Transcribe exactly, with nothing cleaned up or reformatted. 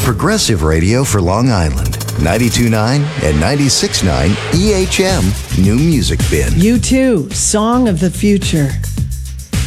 Progressive Radio for Long Island. ninety-two point nine and ninety-six point nine E H M New Music Bin. You too, Song of the Future.